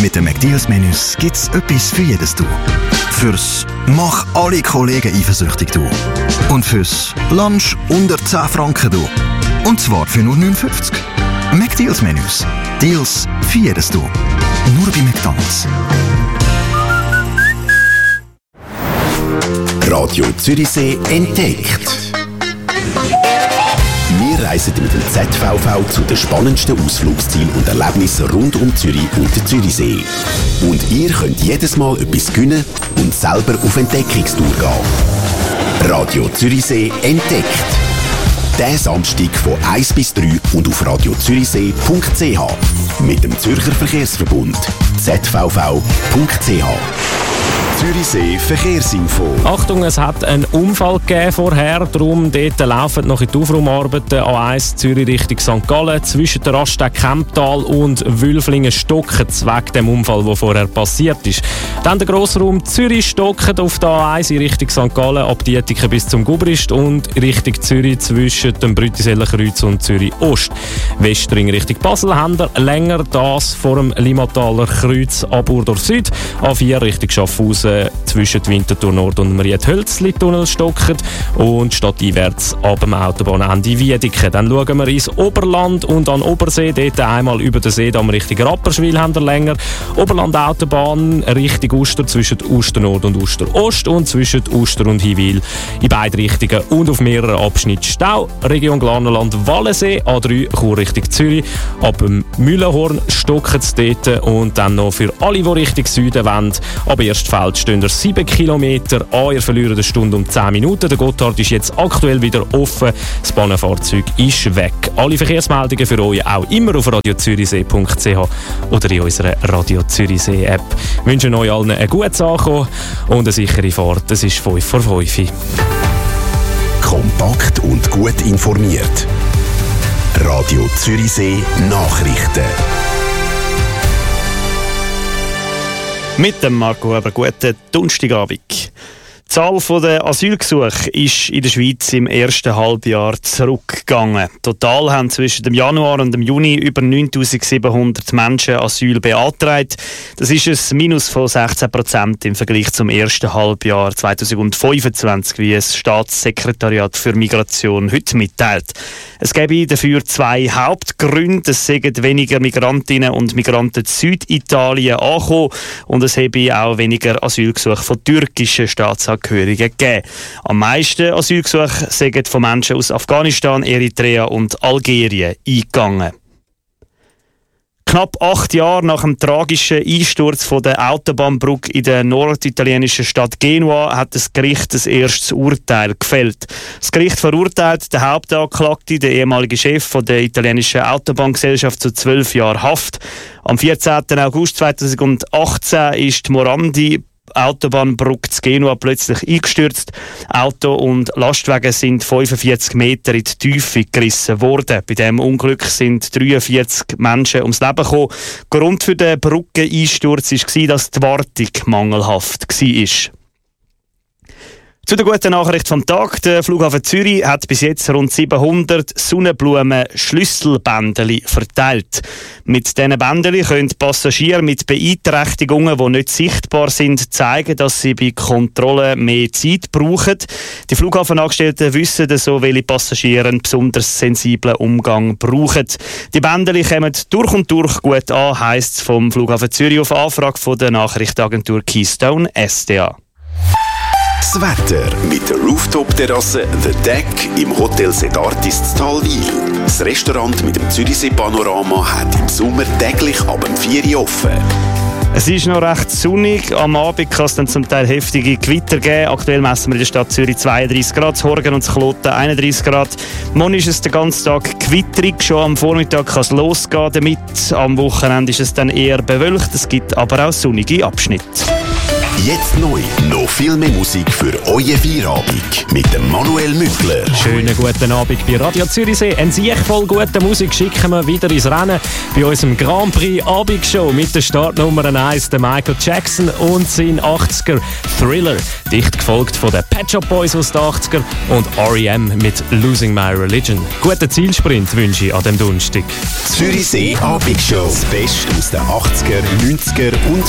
Mit den McDeals-Menüs gibt's etwas für jedes Du. Fürs «Mach alle Kollegen eifersüchtig» Du. Und fürs «Lunch unter 10 Franken» Du. Und zwar für nur 59. McDeals-Menüs. Deals für jedes Du. Nur bei McDonald's. Radio Zürichsee entdeckt. Wir reisen mit dem ZVV zu den spannendsten Ausflugszielen und Erlebnissen rund um Zürich und den Zürichsee. Und ihr könnt jedes Mal etwas gewinnen und selber auf Entdeckungstour gehen. Radio Zürichsee entdeckt. Diesen Samstag von 1 bis 3 und auf radiozürichsee.ch mit dem Zürcher Verkehrsverbund zvv.ch. Zürichsee Verkehrsinfo. Achtung, es hat einen Unfall gegeben vorher, darum dort laufen noch in die Aufraumarbeiten A1 Zürich Richtung St. Gallen zwischen der Raststätte Kemptal und Wülflingen-Stocken wegen dem Unfall, der vorher passiert ist. Dann der Grossraum Zürich-Stocken auf der A1 in Richtung St. Gallen ab Dietiken bis zum Gubrist und Richtung Zürich zwischen dem Brütiseller-Kreuz und Zürich-Ost. Westring Richtung Basel haben wir länger das vor dem Limmataler Kreuz ab Urdorf Süd. A4 Richtung Schaffhausen zwischen Winterthur Nord und Mariethölzli-Tunnel stocken und stadteinwärts ab dem Autobahnende Wiedeke. Dann schauen wir ins Oberland und an Obersee. Dort einmal über den Seedamm Richtung Rapperswil haben wir länger. Oberland-Autobahn Richtung Uster zwischen Uster Nord und Uster Ost und zwischen Uster und Hiwil in beide Richtungen und auf mehreren Abschnitten Stau. Region Glarnerland-Wallensee, A3 Chur Richtung Zürich. Ab dem Mühlenhorn stocken es dort und dann noch für alle, die Richtung Süden wollen, ab Erstfeld stehen 7 Kilometer an. Ihr verliert eine Stunde um 10 Minuten. Der Gotthard ist jetzt aktuell wieder offen. Das Bahnenfahrzeug ist weg. Alle Verkehrsmeldungen für euch auch immer auf radiozürichsee.ch oder in unserer Radio Zürichsee App. Wir wünschen euch allen ein gutes Ankommen und eine sichere Fahrt. Es ist 5 vor 5. Kompakt und gut informiert. Radio Zürichsee Nachrichten. Mit dem Marco Huber, guten Donnerstagabend. Die Zahl der Asylgesuche ist in der Schweiz im ersten Halbjahr zurückgegangen. Total haben zwischen dem Januar und dem Juni über 9'700 Menschen Asyl beantragt. Das ist ein Minus von 16% im Vergleich zum ersten Halbjahr 2025, wie das Staatssekretariat für Migration heute mitteilt. Es gäbe dafür 2 Hauptgründe. Es seien weniger Migrantinnen und Migranten in Süditalien angekommen und es habe auch weniger Asylgesuche von türkischen Staatsangehörigen gegeben. Am meisten Asylgesuche seien von Menschen aus Afghanistan, Eritrea und Algerien eingegangen. Knapp 8 Jahre nach dem tragischen Einsturz von der Autobahnbrücke in der norditalienischen Stadt Genua hat das Gericht das erste Urteil gefällt. Das Gericht verurteilt den Hauptanklagten, den ehemaligen Chef von der italienischen Autobahngesellschaft, zu 12 Jahren Haft. Am 14. August 2018 ist die Morandi Autobahnbrücke zu Genua plötzlich eingestürzt. Auto und Lastwagen sind 45 Meter in die Tiefe gerissen worden. Bei diesem Unglück sind 43 Menschen ums Leben gekommen. Grund für den Brückeneinsturz war, dass die Wartung mangelhaft war. Zu der guten Nachricht vom Tag. Der Flughafen Zürich hat bis jetzt rund 700 Sonnenblumen-Schlüsselbändeli verteilt. Mit diesen Bändeli können Passagiere mit Beeinträchtigungen, die nicht sichtbar sind, zeigen, dass sie bei Kontrollen mehr Zeit brauchen. Die Flughafenangestellten wissen so, welche Passagiere einen besonders sensiblen Umgang brauchen. Die Bändeli kommen durch und durch gut an, heisst es vom Flughafen Zürich auf Anfrage von der Nachrichtenagentur Keystone SDA. Das Wetter mit der Rooftop-Terrasse The Deck im Hotel Sedartis in Talwil. Das Restaurant mit dem Zürichsee-Panorama hat im Sommer täglich ab 4 Uhr offen. Es ist noch recht sonnig. Am Abend kann es dann zum Teil heftige Gewitter geben. Aktuell messen wir in der Stadt Zürich 32 Grad, das Horgen und das Kloten 31 Grad. Morgen ist es den ganzen Tag gewitterig. Schon am Vormittag kann es losgehen damit. Am Wochenende ist es dann eher bewölkt. Es gibt aber auch sonnige Abschnitte. Jetzt neu. Noch viel mehr Musik für euer Feierabend. Mit dem Manuel Mückler. Schönen guten Abend bei Radio Zürichsee. Ein Sieg voll guter Musik schicken wir wieder ins Rennen bei unserem Grand Prix Abendshow mit der Startnummer 1, der Michael Jackson und sein 80er Thriller. Dicht gefolgt von den Pet Shop Boys aus den 80er und R.E.M. mit Losing My Religion. Guten Zielsprint wünsche ich an dem Donnerstag. Zürichsee Abendshow. Das Beste aus den 80er, 90er und